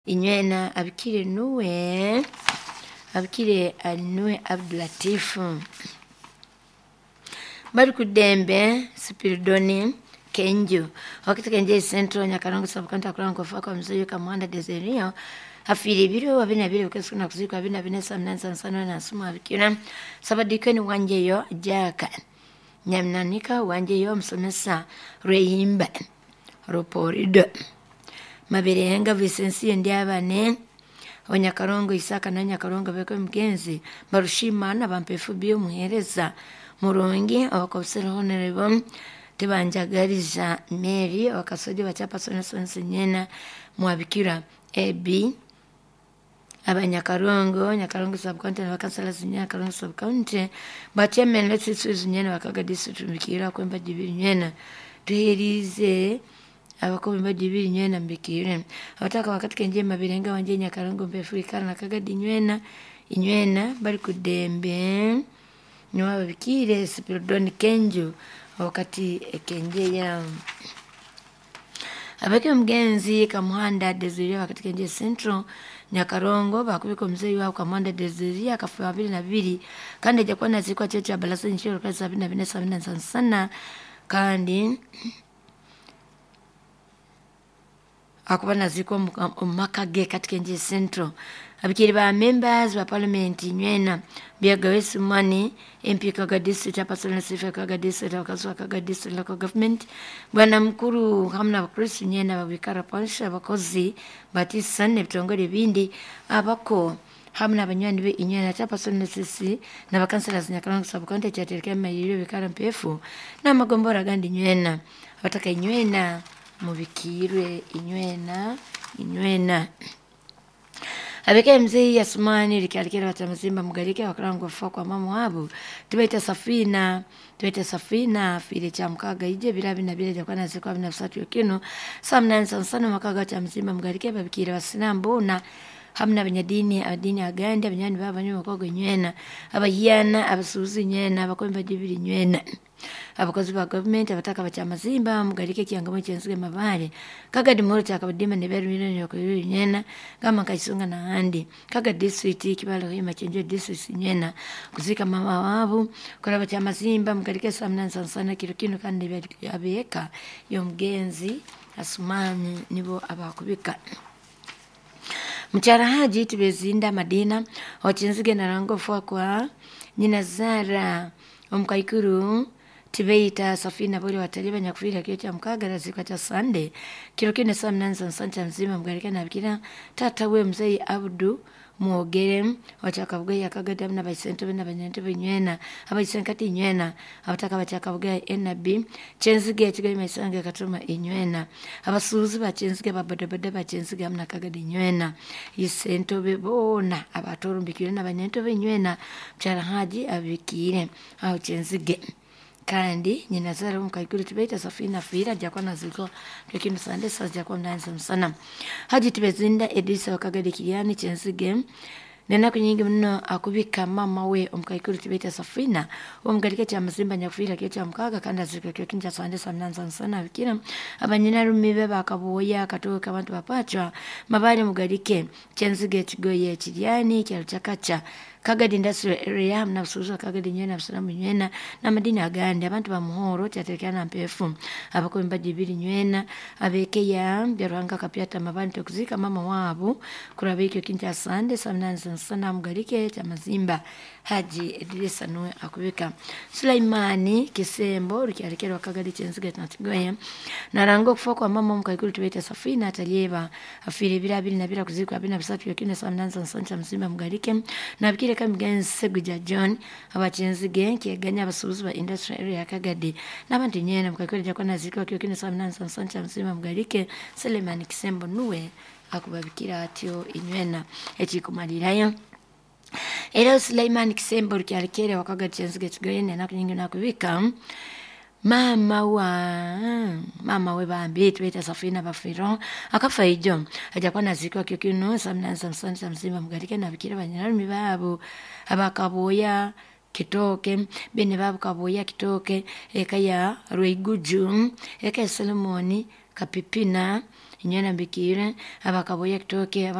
Inywena abikire nuwe Abdulatif bari kudembe Spiridoni Kenju wakati Kenje Central Nyakarongo Subcounty Karongo kwa mzuyu Kamwanda Deserio afiri biro wabina biro kesuna kuziko wabina binesa mnanza nsano na sumu abikira sabadikeni wanjeyo jaka nyamnanika wanjeyo msomesa reyimba roporido maberenga Visensi ndiabane Nyakarongo Isaka na Nyakarongo beko mgenzi barushimana bampefu bio muhereza Murungi abakofiseri honorable Tebanjagariza Mary wakasodi wachapa sonse nyena mwabikira AB Nyakarongo subcounty na wakansala Nyakarongo subcounty bachairman let's nyena wakaga district mbikira kwemba jibiri nyena tuherize abakomba jibiri nyena mbikire abataka wakati Kenje mabirenga wanje Nyakarongo mbefurikana nakagadi inywena bari kudembe nywa babikire Spiridoni Kenju wakati Kenje ya abake mgenzi Kamwanda Deseria wakati Kenje Central Nyakarongo bakubiko mzee wao Kamwanda Deseria akafu 22 kandi jakuwa nazikwa cheche balasa nchiro kwa 74 sana kandi akuba nazikwa makage kati Kenje Central abikiri ba members wa parliament nywena biagawesi money MP Kaga district hapa Solana Sifa Kaga district wakazwa Kaga district local government bwana mkuru hamna bakristo nywena babikara pansha bakozi batisane bitongore bindi abako hamna abanywani be inywena hapa Solana sisi na bakansala Nyakarongo subcounty chatereka mayiro bikara mpefu na magombora gandi nywena bataka inywena mubikirwe inywena abeke mzee Yasmani likialikira watamzimba mugarike wakarangwa kwa mama wabu tubaita safina file cha mkaga ije bilabi na bila jakwana zikwa binafsatu yokino samnansa sana makaga cha mzimba mugarike babikira wasinambona hamna banyadini adini aganda banyani baba nyo kogo nywena abayana abasuzi nywena abakomba jibiri nywena abakozi ba government abataka bachamazimba mugarike kiyangamo cyensige mabare kaga dimoro cyakabadima neberu miliyoni yokoyuri nywena kama kaisunga na handi kaga district kibalo hima chenje district nywena kuzika mama wabu kora bachamazimba mugarike samna sansana kirukino kandi abeka yo mgenzi Asumani nibo abakubika mchara haji tubezinda Madina wachinzige na rango fwa kwa Nyina Zara omkaikuru tibeita safina bori wataliba nyakufira kyo cha mkaga zikwa cha Sunday kirokine samnanza nsanja mzima mgarika na bikira tata we mzee Abdu muogere wachakabuga yakagada na baisento na banyento binywena abaisenkati inywena abataka bachakabuga NB chenzige kigali maisange katuma inywena abasuzi bachenzige babadabada bachenzige amna kagada inywena isento bebona abatorumbikire na banyento binywena mchara haji abikire au chenzige kandi Nyina Zara mkaikuru tibeita safina fira jakwa naziko tukino sande sa jakwa ndanza msana haji tibezinda Edisa wakagadi kiliani chensige nena kunyingi mno akubika mama we omkaikuru tibeita safina omgarike cha mazimba nyakufira kyo cha mkaga kanda ziko kyo kinja sande sa mnanza msana bikira abanyina rumibe bakaboya katoka abantu bapachwa mabari mugarike chensige chigoye chiliani cyarchakacha Kagadi industrial area mna busuza Kagadi nywena busalamu nywena na madini agandi abantu bamuhoro cyatekana mpefu abako mbajibiri nywena abeke ya byarwanga kapyata mabantu kuzika mama wabo kurabeke kinja sande samnanza sana mugarike cha mazimba haji Edrisa noe akubika Sulaimani Kisembo rukiarekera Kagadi chenziga tantigoye narango kufa kwa mama mkaikuru tuweta safina atalieba afire birabiri na bila kuzika abina bisatu yakine samnanza sana mzimba mugarike na bikira kamgenzi Seguja John abachenzige kiyeganya abasubuzi ba industrial area Kagadi n'abandi nyene mukakore jakwa naziko kyo samnanza nsanja mzima mugarike Selemani Kisembo nuwe akubabikira atyo inywena ekikumalirayo era Suleiman Kisembo rukiarekere Wakagadi chenzige tugoyene nakunyingi nakubika mama we bambi tuweta safina bafiro akafa ijo ajakwa naziko kyo samnanza nsanja mzima mugarike nabikira banyarumi babo abakaboya kitoke bene babu kaboya kitoke eka ya Rweiguju eka Solomoni kapipina inywe nambikire abakaboya kitoke